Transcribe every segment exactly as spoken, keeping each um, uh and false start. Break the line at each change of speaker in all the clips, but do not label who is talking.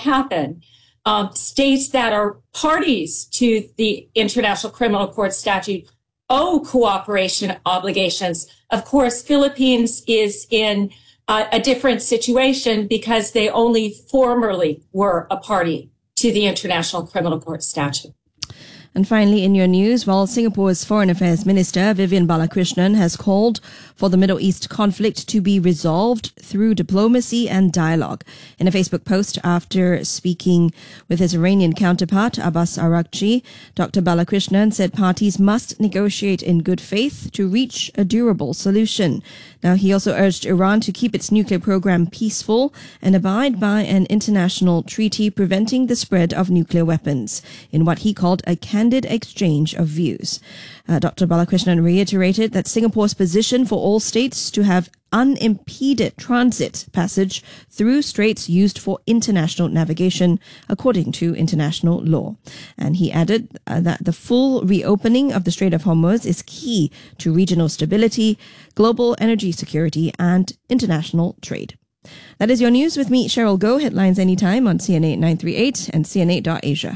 happen. Um, states that are parties to the International Criminal Court statute owe cooperation obligations. Of course, Philippines is in uh, a different situation because they only formerly were a party to the International Criminal Court statute.
And finally, in your news, while Singapore's Foreign Affairs Minister Vivian Balakrishnan has called for the Middle East conflict to be resolved through diplomacy and dialogue. In a Facebook post after speaking with his Iranian counterpart, Abbas Araghchi, Doctor Balakrishnan said parties must negotiate in good faith to reach a durable solution. Now, he also urged Iran to keep its nuclear program peaceful and abide by an international treaty preventing the spread of nuclear weapons in what he called a candid exchange of views. Uh, Doctor Balakrishnan reiterated that Singapore's position for all states to have unimpeded transit passage through straits used for international navigation according to international law. And he added uh, that the full reopening of the Strait of Hormuz is key to regional stability, global energy security, and international trade. That is your news with me, Cheryl Goh. Headlines anytime on C N A nine three eight and C N A dot Asia.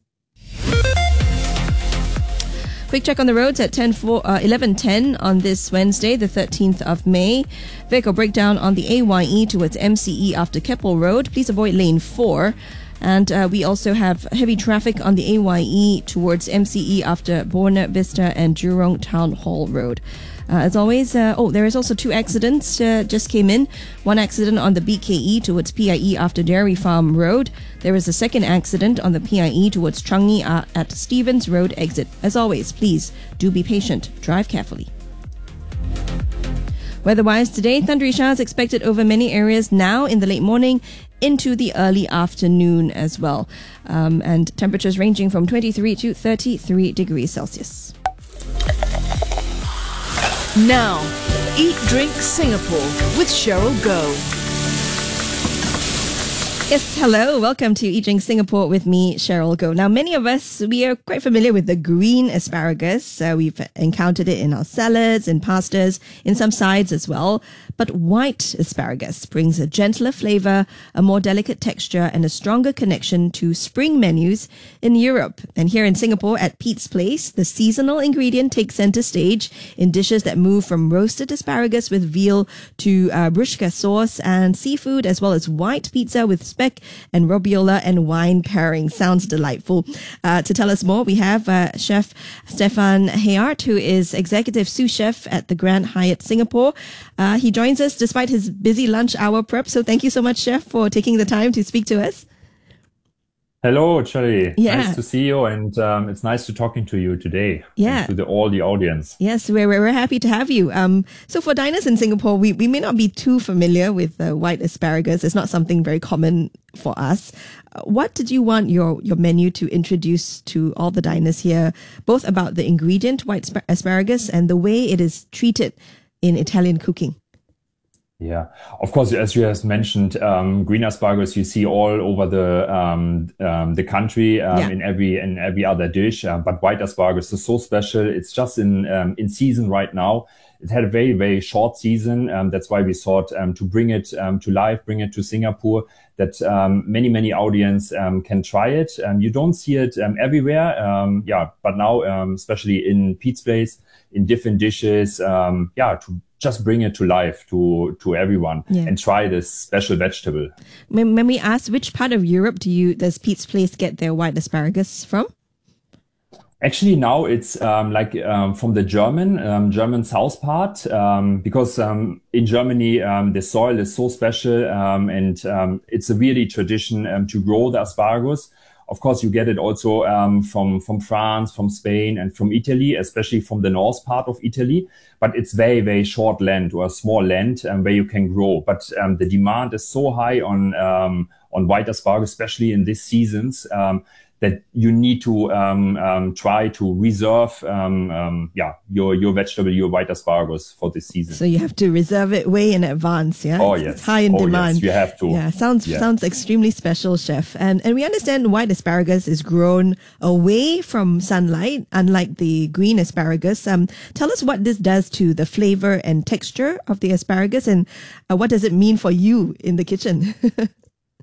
Quick check on the roads at eleven ten on this Wednesday, the thirteenth of May. Vehicle breakdown on the A Y E towards M C E after Keppel Road. Please avoid lane four. And uh, we also have heavy traffic on the A Y E towards M C E after Buona Vista and Jurong Town Hall Road. Uh, as always, uh, oh, there is also two accidents uh, just came in. One accident on the B K E towards P I E after Dairy Farm Road. There is a second accident on the P I E towards Changi uh, at Stevens Road exit. As always, please do be patient. Drive carefully. Weather-wise today, thundery showers expected over many areas now in the late morning into the early afternoon as well. Um, and temperatures ranging from twenty-three to thirty-three degrees Celsius.
Now, Eat Drink Singapore with Cheryl Goh.
Yes, hello. Welcome to Eat Drink Singapore with me, Cheryl Goh. Now, many of us, we are quite familiar with the green asparagus. Uh, we've encountered it in our salads and pastas, in some sides as well. But white asparagus brings a gentler flavor, a more delicate texture, and a stronger connection to spring menus in Europe. And here in Singapore at Pete's Place, the seasonal ingredient takes center stage in dishes that move from roasted asparagus with veal to uh, bruschetta sauce and seafood, as well as white pizza with speck and robiola and wine pairing. Sounds delightful. Uh, to tell us more, we have uh, Chef Stefan Hayart, who is Executive Sous Chef at the Grand Hyatt Singapore. Uh, he joins us despite his busy lunch hour prep. So thank you so much, Chef, for taking the time to speak to us.
Hello, Cherry.
Yeah.
Nice to see you, and um, it's nice to talking to you today.
Yeah.
And to the, all the audience.
Yes, we're we're happy to have you. Um, so for diners in Singapore, we, we may not be too familiar with uh, white asparagus. It's not something very common for us. Uh, what did you want your your menu to introduce to all the diners here, both about the ingredient white sp- asparagus and the way it is treated in Italian cooking?
Yeah, of course, as you have mentioned, um, green asparagus you see all over the um, um, the country um,
Yeah.
in every in every other dish. Uh, but white asparagus is so special. It's just in um, in season right now. It had a very very short season. Um, that's why we thought um, to bring it um, to life, bring it to Singapore. That um, many many audience um, can try it. Um, you don't see it um, everywhere. Um, yeah, but now um, especially in Pete's Place, in different dishes. Um, yeah, to just bring it to life to to everyone
Yeah.
and try this special vegetable.
When, when we ask which part of Europe do you does Pete's Place get their white asparagus from?
Actually, now it's um, like um, from the German um, German south part um, because um, in Germany um, the soil is so special um, and um, it's a really tradition um, to grow the asparagus. Of course, you get it also um, from from France, from Spain, and from Italy, especially from the north part of Italy. But it's very very short land or a small land um, where you can grow. But um, the demand is so high on um, on white asparagus, especially in these seasons. Um, that you need to um, um, try to reserve um, um, yeah, your, your vegetable, your white asparagus for this season.
So you have to reserve it way in advance, yeah?
Oh,
It's-
yes.
It's high in
oh,
demand.
Yes, you have to.
Yeah, sounds
Yeah.
sounds extremely special, Chef. And and we understand white asparagus is grown away from sunlight, unlike the green asparagus. Um, tell us what this does to the flavor and texture of the asparagus, and uh, what does it mean for you in the kitchen?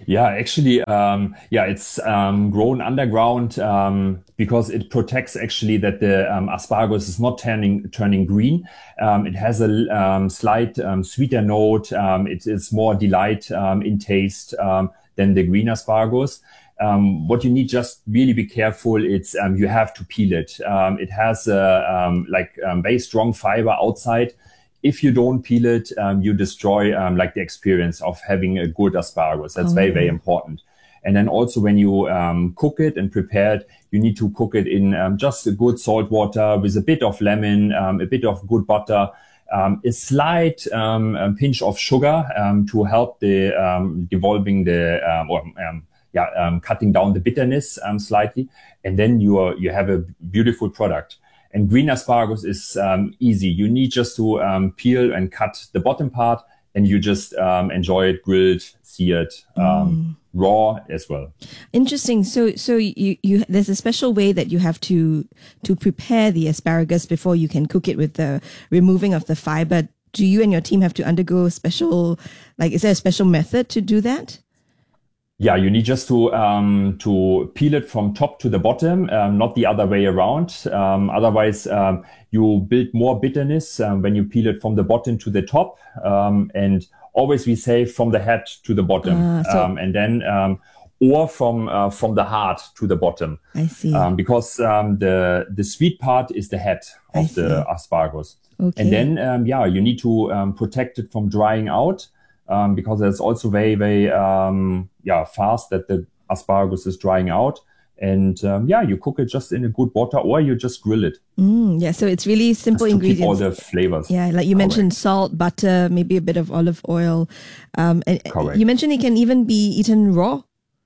Yeah, actually, um, yeah, it's um, grown underground um, because it protects actually that the um, asparagus is not turning turning green. Um, it has a um, slight um, sweeter note. Um, it is more delight um, in taste um, than the green asparagus. Um, what you need, just really be careful. It's um, you have to peel it. Um, it has a um, like um, very strong fiber outside. If you don't peel it, um, you destroy um, like the experience of having a good asparagus. That's oh. very, very important. And then also when you um, cook it and prepare it, you need to cook it in um, just a good salt water with a bit of lemon, um, a bit of good butter, um, a slight um, a pinch of sugar um, to help the um, devolving the um, or um, yeah um, cutting down the bitterness um, slightly, and then you are you have a beautiful product. And green asparagus is um, easy. You need just to um, peel and cut the bottom part, and you just um, enjoy it grilled, seared, um, mm. raw as well.
Interesting. So, so you, you there's a special way that you have to to prepare the asparagus before you can cook it with the removing of the fiber. Do you and your team have to undergo special, like, is there a special method to do that?
Yeah, you need just to um, to peel it from top to the bottom, um, not the other way around. Um, otherwise, um, you build more bitterness um, when you peel it from the bottom to the top. Um, and always we say from the head to the bottom, uh, so um, and then um, or from uh, from the heart to the bottom.
I see.
Um, because um, the the sweet part is the head of the asparagus.
Okay.
And then um, yeah, you need to um, protect it from drying out. Um, because it's also very, very, um, yeah, fast that the asparagus is drying out. And, um, yeah, you cook it just in a good water or you just grill it.
Mm, yeah, so it's really simple
just to
ingredients.
Keep all the flavors.
Yeah, like you mentioned, correct. Salt, butter, maybe a bit of olive oil. Um, and correct. You mentioned it can even be eaten raw.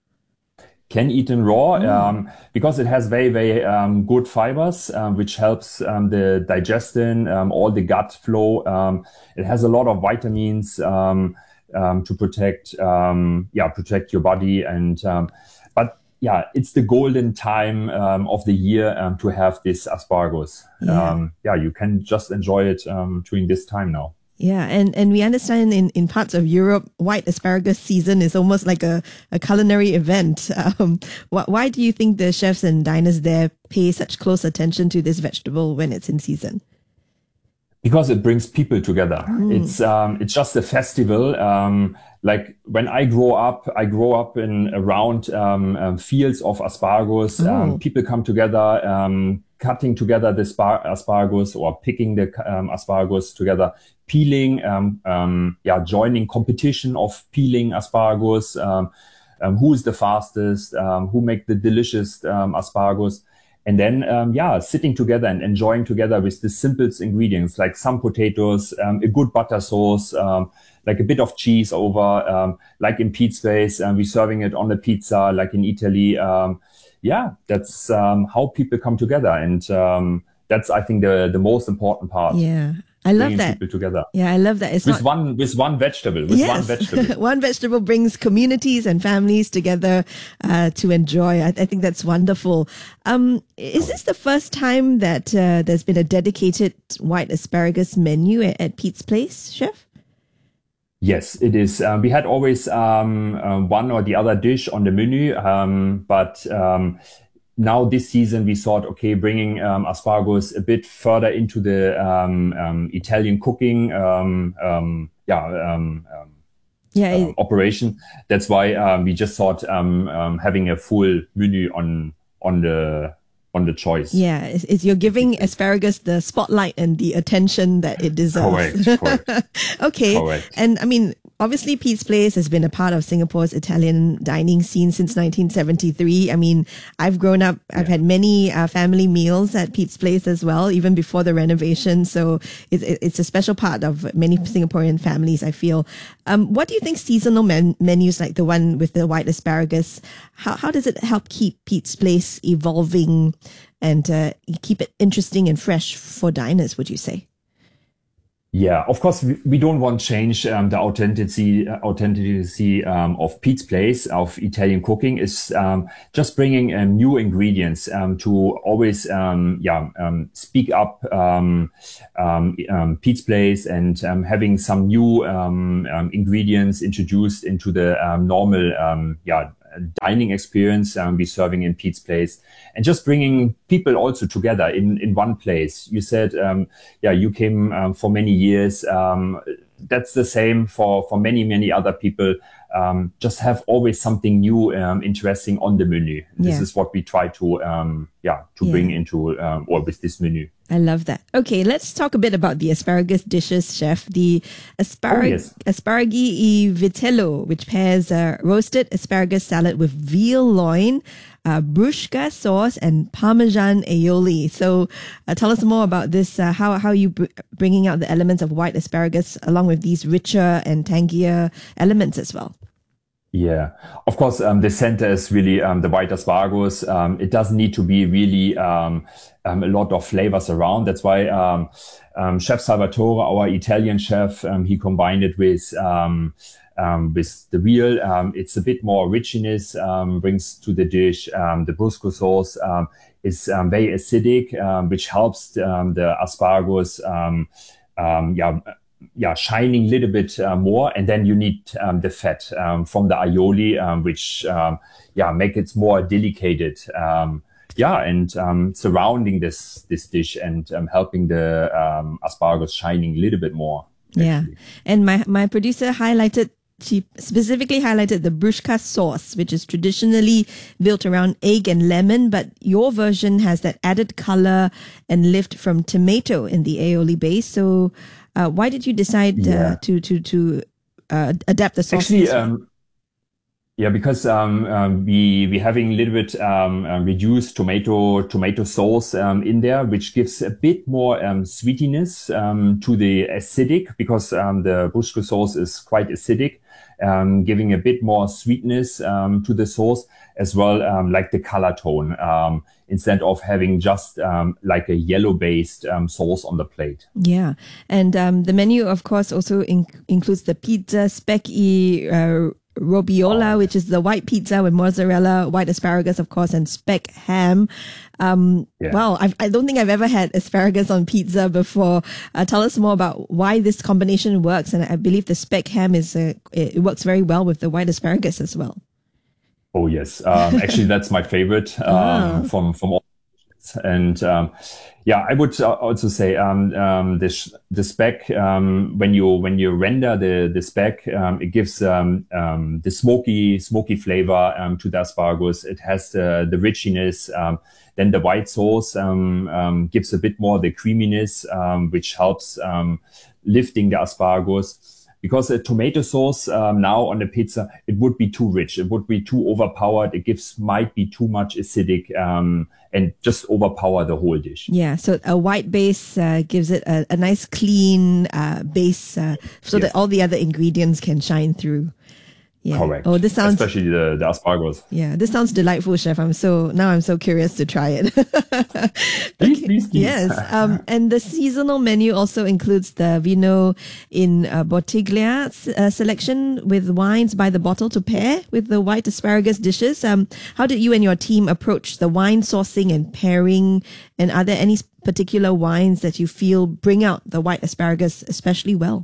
Can eat in raw oh. um, because it has very, very um, good fibers, um, which helps um, the digestion, um, all the gut flow. Um, it has a lot of vitamins um, um, to protect, um, yeah, protect your body. And um, but yeah, it's the golden time um, of the year um, to have this asparagus. Yeah. Um, yeah, you can just enjoy it um, during this time now.
Yeah, and, and we understand in, in parts of Europe, white asparagus season is almost like a, a culinary event. Um, wh- why do you think the chefs and diners there pay such close attention to this vegetable when it's in season?
Because it brings people together. Mm. It's um, it's just a festival. Um, like when I grow up, I grow up in around um, um, fields of asparagus. Oh. Um, people come together, um, cutting together the spar- asparagus or picking the um, asparagus together, peeling, um, um, yeah, joining competition of peeling asparagus. Um, um, who is the fastest? Um, who make the delicious um, asparagus? And then, um, yeah, sitting together and enjoying together with the simplest ingredients, like some potatoes, um, a good butter sauce, um, like a bit of cheese over, um, like in Pete's Place, um, we're serving it on the pizza, like in Italy. Um, yeah, that's um, how people come together. And um, that's, I think, the, the most important part.
Yeah. I love that.
People together.
Yeah, I love that. It's
with
not...
one with one vegetable. With
yes.
one vegetable.
One vegetable brings communities and families together uh, to enjoy. I, I think that's wonderful. Um, is this the first time that uh, there's been a dedicated white asparagus menu at, at Pete's Place, Chef?
Yes, it is. Um, we had always um, uh, one or the other dish on the menu, um, but um, now this season we thought, okay, bringing um, asparagus a bit further into the um, um, Italian cooking, um, um, yeah, um, um,
yeah,
um, operation. That's why um, we just thought um, um, having a full menu on on the on the choice.
Yeah, it's, it's you're giving asparagus the spotlight and the attention that it deserves.
Correct. Correct.
Okay,
correct.
And I mean, obviously, Pete's Place has been a part of Singapore's Italian dining scene since nineteen seventy-three. I mean, I've grown up, I've yeah. had many uh, family meals at Pete's Place as well, even before the renovation. So it's, it's a special part of many Singaporean families, I feel. Um, what do you think seasonal men- menus like the one with the white asparagus, how, how does it help keep Pete's Place evolving and uh, keep it interesting and fresh for diners, would you say?
Yeah, of course, we, we don't want to change um, the authenticity authenticity um, of Pete's Place, of Italian cooking. Is um, just bringing um, new ingredients um, to always um, yeah um, speak up um, um, um, Pete's Place, and um, having some new um, um, ingredients introduced into the um, normal um, yeah dining experience um, we're serving in Pete's Place, and just bringing people also together in, in one place. You said, um, yeah, you came um, for many years. Um, that's the same for, for many, many other people. Um, just have always something new, um, interesting on the menu. This
Yeah.
is what we try to, um, yeah, to
Yeah.
bring into, um, or with this menu.
I love that. Okay, let's talk a bit about the asparagus dishes, chef. The asparag-
Oh, yes.
asparagi e vitello, which pairs uh, roasted asparagus salad with veal loin, uh, bruschetta sauce, and Parmesan aioli. So uh, tell us more about this. Uh, how how you br- bringing out the elements of white asparagus along with these richer and tangier elements as well.
Yeah, of course, um, the center is really um, the white asparagus. Um, it doesn't need to be really um, um, a lot of flavors around. That's why um, um, Chef Salvatore, our Italian chef, um, he combined it with um, um, with the veal. Um, it's a bit more richness, um, brings to the dish. Um, the Brusco sauce um, is um, very acidic, um, which helps um, the asparagus. Um, um, yeah. Yeah, shining a little bit uh, more, and then you need um, the fat um, from the aioli, um, which um, yeah make it more delicate. Um, yeah, and um, surrounding this this dish and um, helping the um, asparagus shining a little bit more.
Yeah,
actually.
and my my producer highlighted. She specifically highlighted the bruschetta sauce, which is traditionally built around egg and lemon, but your version has that added color and lift from tomato in the aioli base. So, uh, why did you decide uh,
Yeah.
to to to uh, adapt the sauce?
Actually, um, yeah, because um, um, we we having a little bit um, uh, reduced tomato tomato sauce um, in there, which gives a bit more um, sweetiness um, to the acidic, because um, the Brusco sauce is quite acidic, um, giving a bit more sweetness um, to the sauce, as well, um, like the color tone, um, instead of having just um, like a yellow based um, sauce on the plate.
Yeah, and um, the menu, of course, also in- includes the pizza specchi uh, robiola,
Oh.
which is the white pizza with mozzarella, white asparagus, of course, and speck ham. Um,
Yeah.
Wow, I've, I don't think I've ever had asparagus on pizza before. Uh, tell us more about why this combination works, and I believe the speck ham is uh, it it works very well with the white asparagus as well.
Oh yes, um, actually that's my favorite um, from from all. And um, yeah, I would uh, also say um, um, the sh- the speck um, when you when you render the the speck, um, it gives um, um, the smoky smoky flavor um, to the asparagus. It has the the richness. Um, then the white sauce um, um, gives a bit more the creaminess, um, which helps um, lifting the asparagus. Because a tomato sauce um, now on the pizza, it would be too rich. It would be too overpowered. It gives might be too much acidic um, and just overpower the whole dish.
Yeah, so a white base uh, gives it a, a nice clean uh, base uh, so
Yes.
that all the other ingredients can shine through. Yeah.
Correct.
Oh, this sounds
Especially the, the asparagus.
yeah, this sounds delightful, chef. I'm so now I'm so curious to try it.
Please, please, please.
Yes, um, and the seasonal menu also includes the vino in uh, bottiglia uh, selection with wines by the bottle to pair with the white asparagus dishes. Um, how did you and your team approach the wine sourcing and pairing? And are there any particular wines that you feel bring out the white asparagus especially well?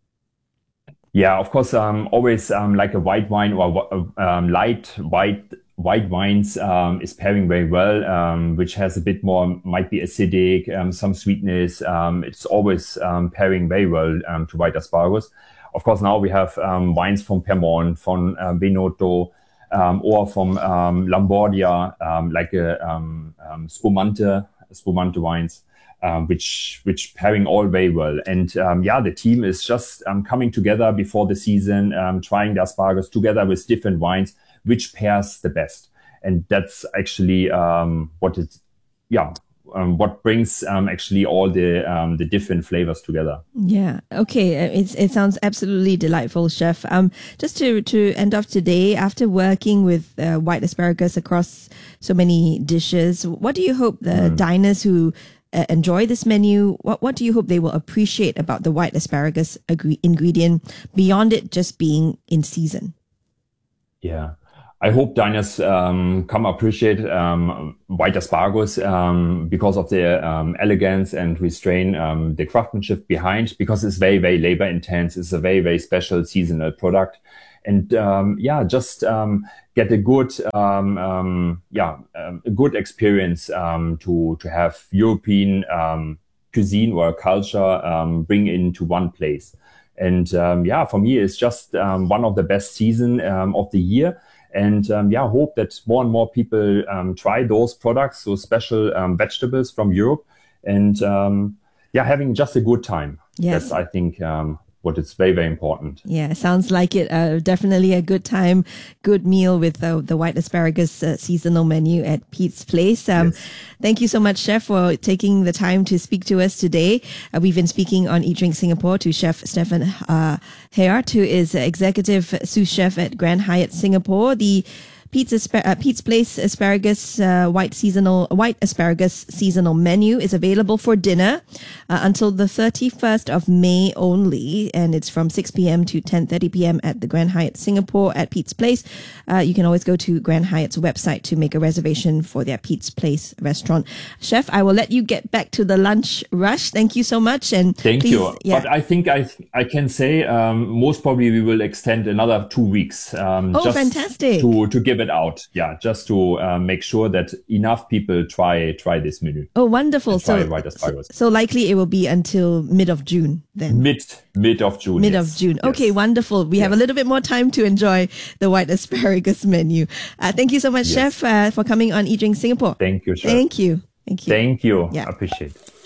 Yeah, of course, um, always um, like a white wine or um, light white white wines um, is pairing very well, um, which has a bit more, might be acidic, um, some sweetness. Um, it's always um, pairing very well um, to white asparagus. Of course, now we have um, wines from Piedmont, from uh, Veneto, um, or from um, Lombardia, um, like a um, um, Spumante, Spumante wines. Um, which which pairing all very well. And um, yeah, the team is just um, coming together before the season, um, trying the asparagus together with different wines, which pairs the best. And that's actually um, what it, yeah, um, what brings um, actually all the um, the different flavors together.
Yeah. Okay. Uh, It's, it sounds absolutely delightful, chef. Um, just to, to end off today, after working with uh, white asparagus across so many dishes, what do you hope the diners who uh, enjoy this menu? What What do you hope they will appreciate about the white asparagus agree- ingredient beyond it just being in season?
Yeah. I hope diners um, come appreciate um, white asparagus um, because of the um, elegance and restraint, um, the craftsmanship behind, because it's very, very labor intense. It's a very, very special seasonal product. And um, yeah, just um, get a good, um, um, yeah, um, a good experience um, to to have European um, cuisine or culture um, bring into one place. And um, yeah, for me, it's just um, one of the best season um, of the year. And um, yeah, hope that more and more people um, try those products, those special um, vegetables from Europe, and um, yeah, having just a good time.
Yes.
That's, I think, um, what is very, very important.
Yeah, sounds like it. Uh, definitely a good time, good meal with uh, the white asparagus uh, seasonal menu at Pete's Place. Um,
Yes.
Thank you so much, Chef, for taking the time to speak to us today. Uh, we've been speaking on Eat Drink Singapore to Chef Stefan uh, Heart, who is executive sous chef at Grand Hyatt Singapore. The Pete's, Aspa- uh, Pete's Place asparagus uh, white seasonal white asparagus seasonal menu is available for dinner uh, until the thirty-first of May only, and it's from six p.m. to ten thirty p.m. at the Grand Hyatt Singapore at Pete's Place. Uh, you can always go to Grand Hyatt's website to make a reservation for their Pete's Place restaurant. Chef, I will let you get back to the lunch rush. Thank you so much, and
Thank
please,
you.
Yeah.
But I think I I can say um, most probably we will extend another two weeks. Um,
Oh,
just
fantastic.
To to give it out, yeah, just to uh, make sure that enough people try try this menu.
Oh, wonderful!
Try
So,
white
so,
asparagus.
so likely it will be until mid of June then.
Mid mid of June.
Mid
yes.
of June. Okay,
Yes.
wonderful. We have a
Yes.
little bit more time to enjoy the white asparagus menu. Uh, thank you so much,
Yes.
Chef, uh, for coming on Eat Drink Singapore.
Thank you, Chef.
Thank you. Thank you.
Thank you.
Yeah.
Appreciate it.